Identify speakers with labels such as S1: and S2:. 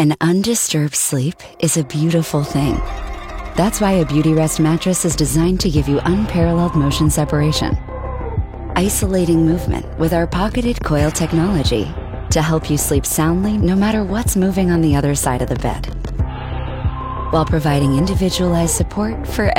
S1: An undisturbed sleep is a beautiful thing. That's why a Beautyrest mattress is designed to give you unparalleled motion separation, isolating movement with our pocketed coil technology to help you sleep soundly no matter what's moving on the other side of the bed, while providing individualized support for